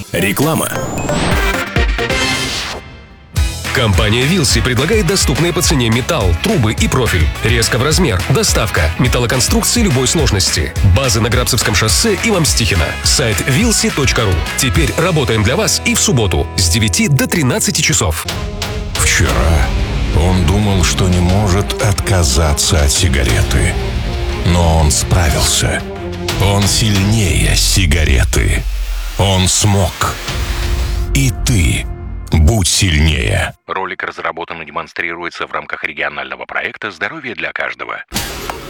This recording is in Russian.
Реклама. Компания Вилси предлагает доступные по цене металл, трубы и профиль. Резко в размер. Доставка. Металлоконструкции любой сложности. Базы на Грабцевском шоссе и Мстихина. Сайт vilsi.ru. Теперь работаем для вас и в субботу с 9 до 13 часов. Вчера он думал, что не может отказаться от сигареты. Но он справился. Он сильнее сигареты. Он смог. И ты будь сильнее. Ролик разработан и демонстрируется в рамках регионального проекта «Здоровье для каждого».